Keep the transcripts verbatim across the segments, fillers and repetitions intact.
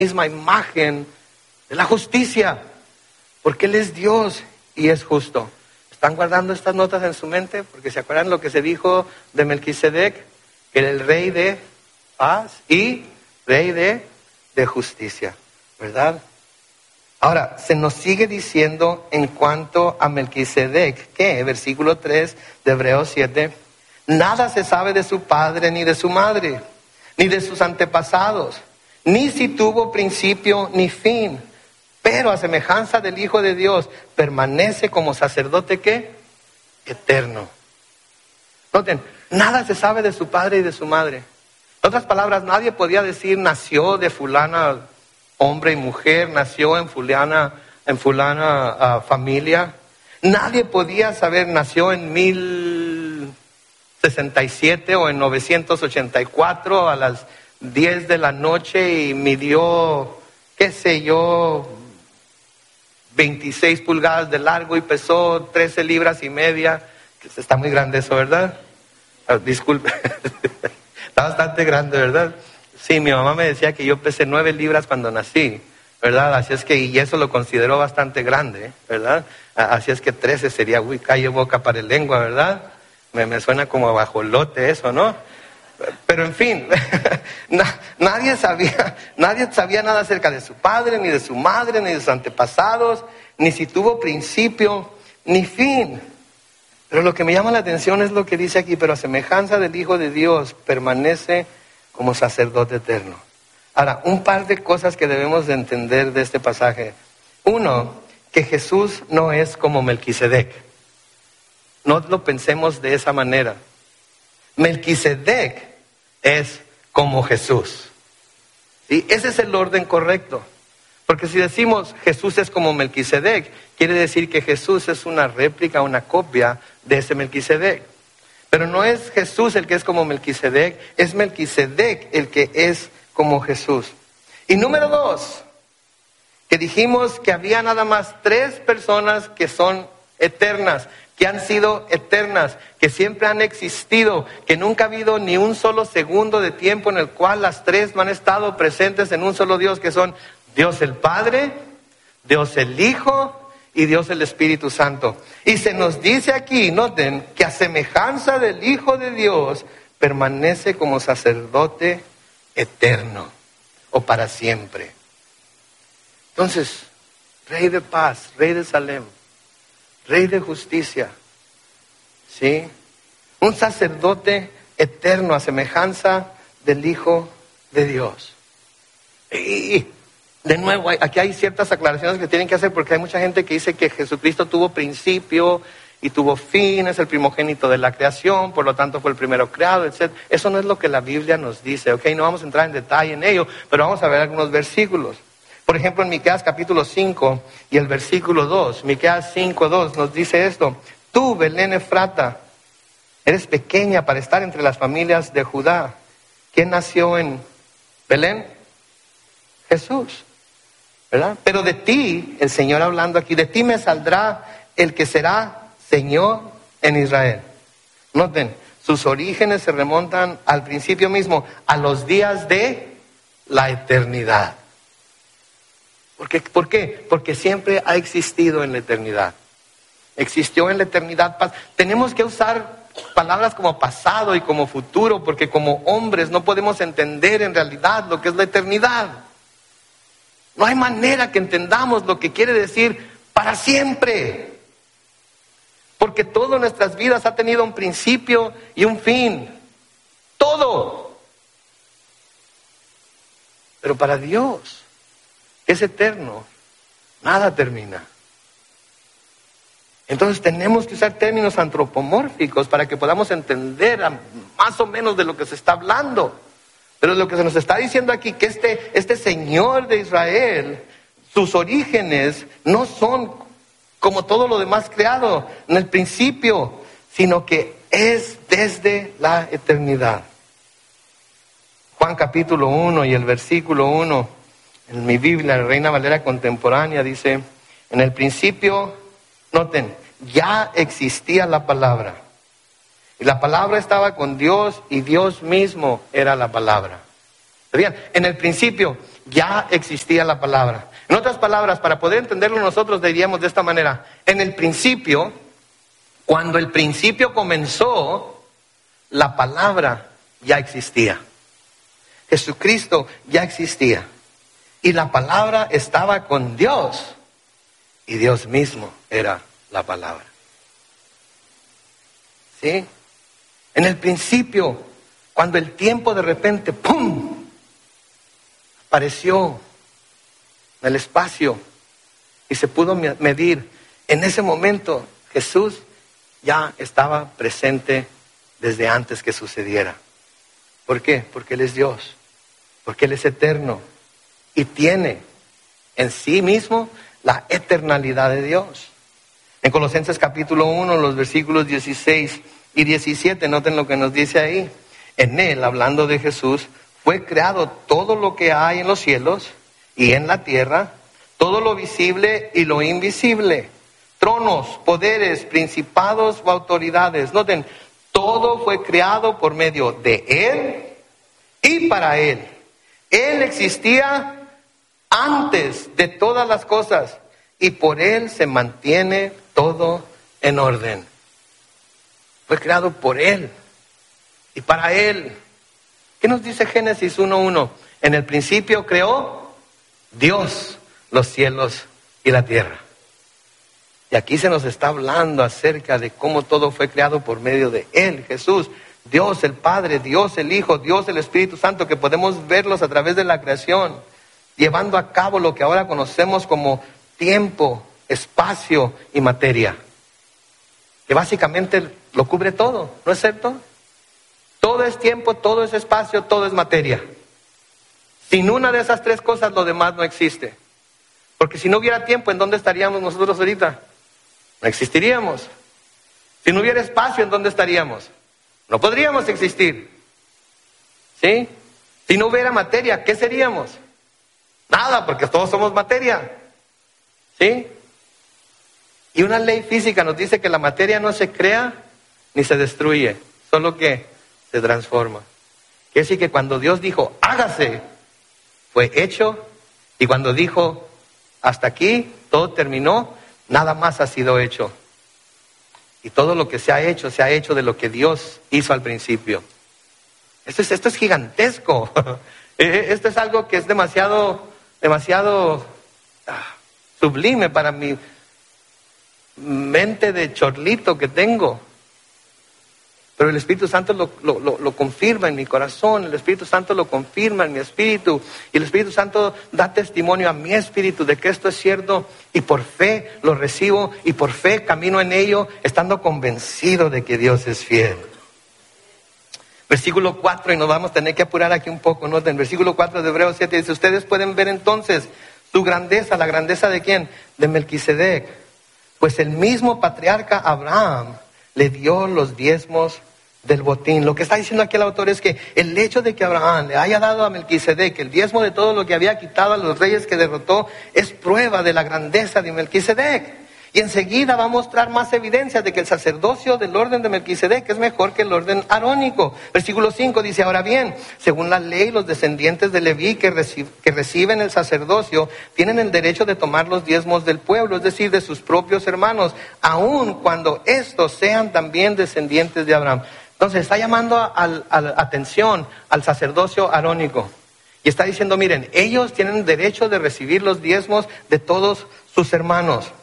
misma imagen de la justicia, porque Él es Dios y es justo. ¿Están guardando estas notas en su mente? Porque se acuerdan lo que se dijo de Melquisedec, que era el rey de paz y rey de, de justicia, ¿verdad? Ahora, se nos sigue diciendo en cuanto a Melquisedec, que versículo tres de Hebreos siete, nada se sabe de su padre ni de su madre, ni de sus antepasados, ni si tuvo principio ni fin, pero a semejanza del Hijo de Dios, permanece como sacerdote, ¿qué? Eterno. Noten, nada se sabe de su padre y de su madre. En otras palabras, nadie podía decir nació de fulana hombre y mujer, nació en fulana, en fulana uh, familia. Nadie podía saber nació en mil sesenta y siete o en novecientos ochenta y cuatro a las diez de la noche y midió, qué sé yo, veintiséis pulgadas de largo y pesó trece libras y media. Está muy grande eso, ¿verdad? Ah, disculpe. Está bastante grande, ¿verdad? Sí, mi mamá me decía que yo pesé nueve libras cuando nací, ¿verdad? Así es que, y eso lo consideró bastante grande, ¿verdad? Así es que trece sería, uy, calle boca para el lengua, ¿verdad? Me, me suena como a bajolote eso, ¿no? Pero en fin, nadie sabía, nadie sabía nada acerca de su padre, ni de su madre, ni de sus antepasados, ni si tuvo principio, ni fin. Pero lo que me llama la atención es lo que dice aquí, pero a semejanza del Hijo de Dios permanece como sacerdote eterno. Ahora, un par de cosas que debemos de entender de este pasaje. Uno, que Jesús no es como Melquisedec. No lo pensemos de esa manera. Melquisedec es como Jesús. ¿Sí? Ese es el orden correcto. Porque si decimos Jesús es como Melquisedec, quiere decir que Jesús es una réplica, una copia de ese Melquisedec. Pero no es Jesús el que es como Melquisedec, es Melquisedec el que es como Jesús. Y número dos, que dijimos que había nada más tres personas que son eternas, que han sido eternas, que siempre han existido, que nunca ha habido ni un solo segundo de tiempo en el cual las tres no han estado presentes en un solo Dios, que son Dios el Padre, Dios el Hijo y Dios el Espíritu Santo. Y se nos dice aquí, noten, que a semejanza del Hijo de Dios permanece como sacerdote eterno o para siempre. Entonces, Rey de paz, Rey de Salem, Rey de justicia, ¿sí? Un sacerdote eterno a semejanza del Hijo de Dios. Y de nuevo, aquí hay ciertas aclaraciones que tienen que hacer porque hay mucha gente que dice que Jesucristo tuvo principio y tuvo fin, es el primogénito de la creación, por lo tanto fue el primero creado, etcétera. Eso no es lo que la Biblia nos dice, ¿ok? No vamos a entrar en detalle en ello, pero vamos a ver algunos versículos. Por ejemplo, en Miqueas capítulo cinco y el versículo dos, Miqueas cinco dos nos dice esto: tú, Belén Efrata, eres pequeña para estar entre las familias de Judá. ¿Quién nació en Belén? Jesús, ¿verdad? Pero de ti, el Señor hablando aquí, de ti me saldrá el que será Señor en Israel. Noten, sus orígenes se remontan al principio mismo, a los días de la eternidad. ¿Por qué? ¿Por qué? Porque siempre ha existido en la eternidad. Existió en la eternidad paz. Tenemos que usar palabras como pasado y como futuro, porque como hombres no podemos entender en realidad lo que es la eternidad. No hay manera que entendamos lo que quiere decir para siempre. Porque todo en nuestras vidas ha tenido un principio y un fin. Todo. Pero para Dios, que es eterno, nada termina. Entonces tenemos que usar términos antropomórficos para que podamos entender a, más o menos de lo que se está hablando. Pero lo que se nos está diciendo aquí, que este, este Señor de Israel, sus orígenes no son como todo lo demás creado en el principio, sino que es desde la eternidad. Juan capítulo uno y el versículo uno, en mi Biblia, la Reina Valera contemporánea, dice: en el principio, noten, ya existía la palabra. Y la palabra estaba con Dios y Dios mismo era la palabra. Bien, en el principio ya existía la palabra. En otras palabras, para poder entenderlo nosotros diríamos de esta manera: en el principio, cuando el principio comenzó, la palabra ya existía. Jesucristo ya existía. Y la palabra estaba con Dios. Y Dios mismo era la palabra. ¿Sí? En el principio, cuando el tiempo de repente, ¡pum!, apareció en el espacio y se pudo medir, en ese momento Jesús ya estaba presente desde antes que sucediera. ¿Por qué? Porque Él es Dios, porque Él es eterno y tiene en sí mismo la eternalidad de Dios. En Colosenses capítulo uno, los versículos dieciséis y diecisiete, noten lo que nos dice ahí. En Él, hablando de Jesús, fue creado todo lo que hay en los cielos y en la tierra, todo lo visible y lo invisible, tronos, poderes, principados o autoridades. Noten, todo fue creado por medio de Él y para Él. Él existía antes de todas las cosas y por Él se mantiene todo en orden. Fue creado por Él y para Él. ¿Qué nos dice Génesis uno uno? En el principio creó Dios los cielos y la tierra. Y aquí se nos está hablando acerca de cómo todo fue creado por medio de Él, Jesús, Dios el Padre, Dios el Hijo, Dios el Espíritu Santo, que podemos verlos a través de la creación, llevando a cabo lo que ahora conocemos como tiempo, espacio y materia. Que básicamente lo cubre todo, ¿no es cierto? Todo es tiempo, todo es espacio, todo es materia. Sin una de esas tres cosas, lo demás no existe. Porque si no hubiera tiempo, ¿en dónde estaríamos nosotros ahorita? No existiríamos. Si no hubiera espacio, ¿en dónde estaríamos? No podríamos existir. ¿Sí? Si no hubiera materia, ¿qué seríamos? Nada, porque todos somos materia. ¿Sí? Y una ley física nos dice que la materia no se crea ni se destruye, solo que se transforma. Quiere decir que cuando Dios dijo, hágase, fue hecho, y cuando dijo, hasta aquí, todo terminó, nada más ha sido hecho. Y todo lo que se ha hecho, se ha hecho de lo que Dios hizo al principio. Esto es, esto es gigantesco. Esto es algo que es demasiado, demasiado ah, sublime para mi mente de chorlito que tengo. Pero el Espíritu Santo lo, lo, lo, lo confirma en mi corazón, el Espíritu Santo lo confirma en mi espíritu, y el Espíritu Santo da testimonio a mi espíritu de que esto es cierto, y por fe lo recibo, y por fe camino en ello, estando convencido de que Dios es fiel. Versículo cuatro, y nos vamos a tener que apurar aquí un poco, noten, versículo cuatro de Hebreos siete dice, ustedes pueden ver entonces su grandeza, la grandeza de ¿quién? De Melquisedec, pues el mismo patriarca Abraham le dio los diezmos del botín. Lo que está diciendo aquí el autor es que el hecho de que Abraham le haya dado a Melquisedec el diezmo de todo lo que había quitado a los reyes que derrotó es prueba de la grandeza de Melquisedec. Y enseguida va a mostrar más evidencias de que el sacerdocio del orden de Melquisedec es mejor que el orden arónico. Versículo cinco dice, ahora bien, según la ley, los descendientes de Leví que, reci- que reciben el sacerdocio tienen el derecho de tomar los diezmos del pueblo, es decir, de sus propios hermanos, aun cuando estos sean también descendientes de Abraham. Entonces está llamando a, a, a atención al sacerdocio arónico. Y está diciendo, miren, ellos tienen derecho de recibir los diezmos de todos sus hermanos.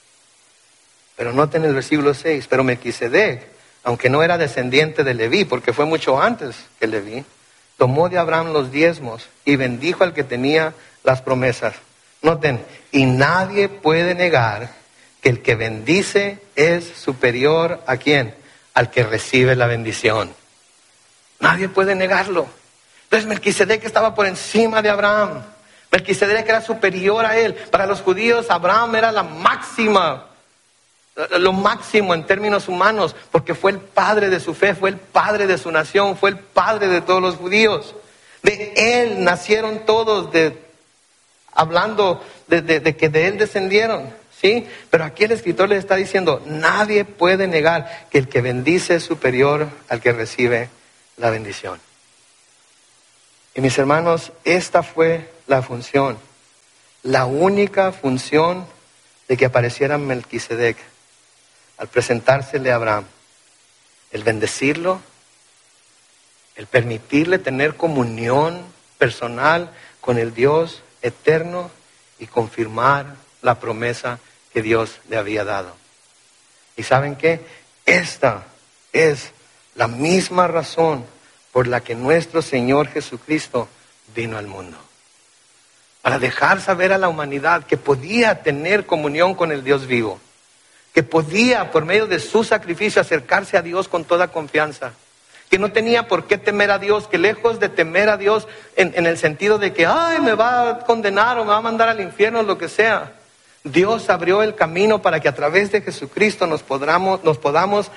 Pero noten el versículo seis, pero Melquisedec, aunque no era descendiente de Leví, porque fue mucho antes que Leví, tomó de Abraham los diezmos y bendijo al que tenía las promesas. Noten, y nadie puede negar que el que bendice es superior ¿a quién? Al que recibe la bendición. Nadie puede negarlo. Entonces Melquisedec estaba por encima de Abraham. Melquisedec era superior a él. Para los judíos Abraham era la máxima, lo máximo en términos humanos, porque fue el padre de su fe, fue el padre de su nación, fue el padre de todos los judíos. De él nacieron todos, de, hablando de, de, de que de él descendieron, ¿sí? Pero aquí el escritor les está diciendo, nadie puede negar que el que bendice es superior al que recibe la bendición. Y mis hermanos, esta fue la función, la única función de que apareciera Melquisedec al presentársele a Abraham. El bendecirlo, el permitirle tener comunión personal con el Dios eterno y confirmar la promesa que Dios le había dado. ¿Y saben qué? Esta es la misma razón por la que nuestro Señor Jesucristo vino al mundo. Para dejar saber a la humanidad que podía tener comunión con el Dios vivo. Que podía, por medio de su sacrificio, acercarse a Dios con toda confianza. Que no tenía por qué temer a Dios, que lejos de temer a Dios en, en el sentido de que, ay, me va a condenar o me va a mandar al infierno, lo que sea. Dios abrió el camino para que a través de Jesucristo nos podamos, nos podamos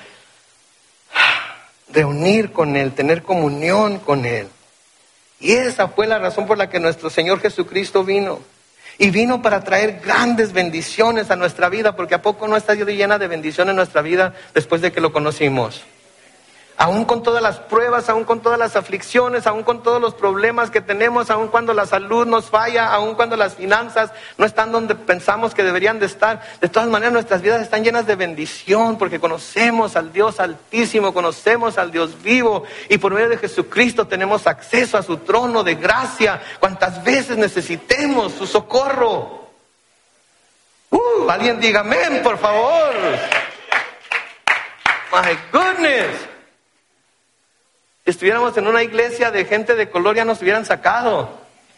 reunir con Él, tener comunión con Él. Y esa fue la razón por la que nuestro Señor Jesucristo vino. Y vino para traer grandes bendiciones a nuestra vida, porque ¿a poco no está llena de bendiciones nuestra vida después de que lo conocimos? Aún con todas las pruebas, aún con todas las aflicciones, aún con todos los problemas que tenemos, aún cuando la salud nos falla, aún cuando las finanzas no están donde pensamos que deberían de estar. De todas maneras, nuestras vidas están llenas de bendición porque conocemos al Dios Altísimo, conocemos al Dios vivo y por medio de Jesucristo tenemos acceso a su trono de gracia cuantas veces necesitemos su socorro. Uh, alguien diga amén, por favor. My goodness. Si estuviéramos en una iglesia de gente de color, ya nos hubieran sacado.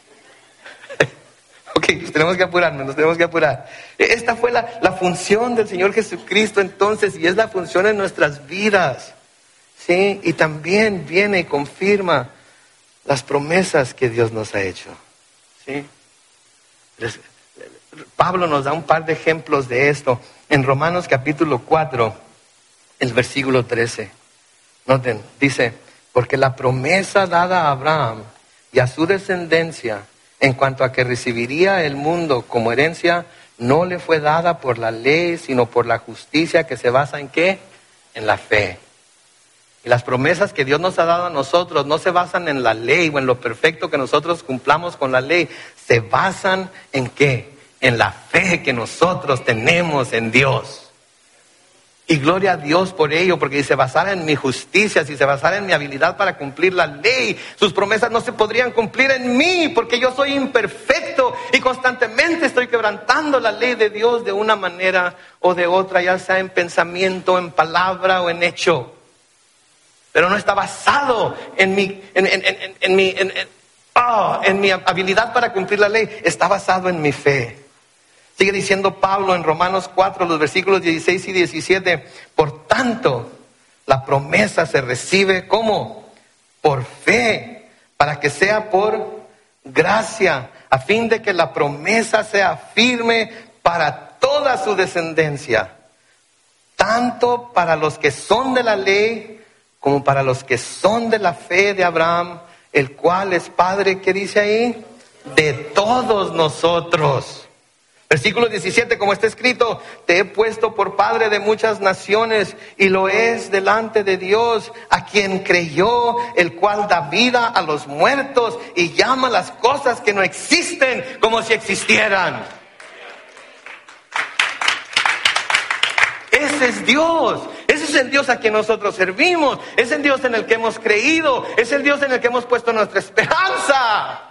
Ok, pues tenemos que apurarnos, nos tenemos que apurar. Esta fue la, la función del Señor Jesucristo entonces, y es la función en nuestras vidas. ¿Sí? Y también viene y confirma las promesas que Dios nos ha hecho. ¿Sí? Pablo nos da un par de ejemplos de esto. En Romanos capítulo cuatro, el versículo trece. Noten, dice... Porque la promesa dada a Abraham y a su descendencia en cuanto a que recibiría el mundo como herencia, no le fue dada por la ley, sino por la justicia que se basa en ¿qué? En la fe. Y las promesas que Dios nos ha dado a nosotros no se basan en la ley o en lo perfecto que nosotros cumplamos con la ley. Se basan en ¿qué? En la fe que nosotros tenemos en Dios. Y gloria a Dios por ello, porque si se basara en mi justicia, si se basara en mi habilidad para cumplir la ley, sus promesas no se podrían cumplir en mí, porque yo soy imperfecto y constantemente estoy quebrantando la ley de Dios de una manera o de otra, ya sea en pensamiento, en palabra o en hecho. Pero no está basado en mi, en, en, en, en mi, en, en, oh, en mi habilidad para cumplir la ley, está basado en mi fe. Sigue diciendo Pablo en Romanos cuatro, los versículos dieciséis y diecisiete. Por tanto, la promesa se recibe ¿cómo? Por fe, para que sea por gracia, a fin de que la promesa sea firme para toda su descendencia, tanto para los que son de la ley, como para los que son de la fe de Abraham, el cual es Padre, ¿qué dice ahí? De todos nosotros. Versículo diecisiete, como está escrito, te he puesto por padre de muchas naciones y lo es delante de Dios, a quien creyó, el cual da vida a los muertos y llama las cosas que no existen como si existieran. Ese es Dios, ese es el Dios a quien nosotros servimos, es el Dios en el que hemos creído, es el Dios en el que hemos puesto nuestra esperanza.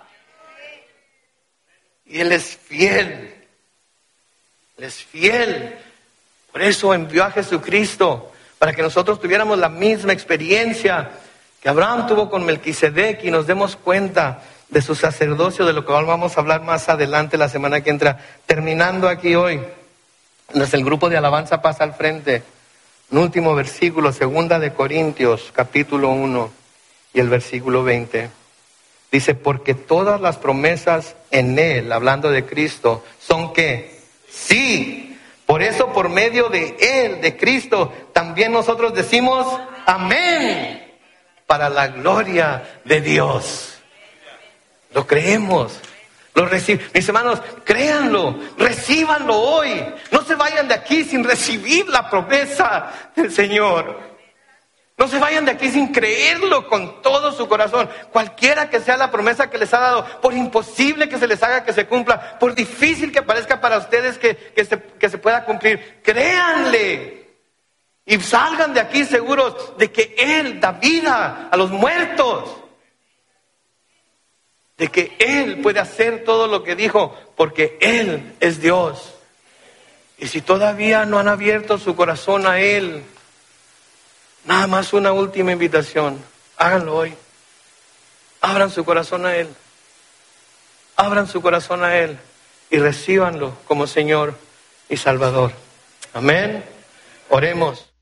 Y Él es fiel. Él es fiel. Por eso envió a Jesucristo, para que nosotros tuviéramos la misma experiencia que Abraham tuvo con Melquisedec y nos demos cuenta de su sacerdocio, de lo que vamos a hablar más adelante la semana que entra. Terminando aquí hoy, entonces el grupo de alabanza pasa al frente. Un último versículo, segunda de Corintios, capítulo uno y el versículo veinte. Dice, porque todas las promesas en Él, hablando de Cristo, son ¿qué? Sí, por eso por medio de Él, de Cristo, también nosotros decimos amén, para la gloria de Dios. Lo creemos, lo recibimos. Mis hermanos, créanlo, recíbanlo hoy. No se vayan de aquí sin recibir la promesa del Señor. No se vayan de aquí sin creerlo con todo su corazón. Cualquiera que sea la promesa que les ha dado, por imposible que se les haga que se cumpla, por difícil que parezca para ustedes que, que, se, que se pueda cumplir, créanle. Y salgan de aquí seguros de que Él da vida a los muertos. De que Él puede hacer todo lo que dijo, porque Él es Dios. Y si todavía no han abierto su corazón a Él, nada más una última invitación. Háganlo hoy. Abran su corazón a Él. Abran su corazón a Él y recíbanlo como Señor y Salvador. Amén. Oremos.